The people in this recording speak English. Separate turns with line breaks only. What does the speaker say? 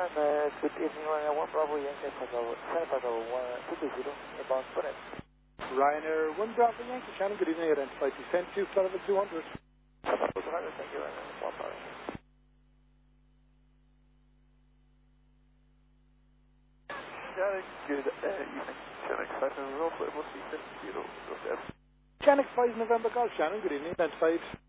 good evening, Ryanair 1 Bravo Yankee, Center Pago 120, inbound Bonnet.
Ryanair 1 Bravo Yankee, Shannon, good evening, identified descent to flight level 200.
Thank you, Ryanair 1 Bravo. Shannon, good evening, Shannon, Center Pago 120,
Shannon 5 November Golf, Shannon, good evening, identified